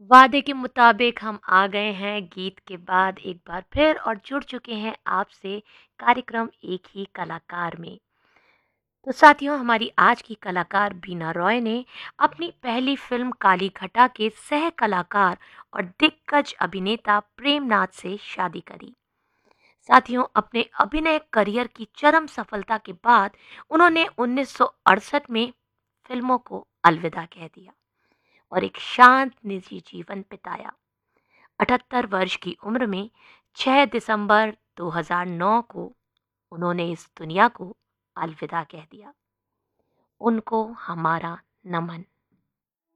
वादे के मुताबिक हम आ गए हैं गीत के बाद एक बार फिर और जुड़ चुके हैं आपसे कार्यक्रम एक ही कलाकार में। तो साथियों, हमारी आज की कलाकार बीना रॉय ने अपनी पहली फिल्म काली घटा के सह कलाकार और दिग्गज अभिनेता प्रेमनाथ से शादी करी। साथियों, अपने अभिनय करियर की चरम सफलता के बाद उन्होंने 1968 में फिल्मों को अलविदा कह दिया और एक शांत निजी जीवन बिताया। 78 वर्ष की उम्र में 6 दिसंबर 2009 को उन्होंने इस दुनिया को अलविदा कह दिया। उनको हमारा नमन।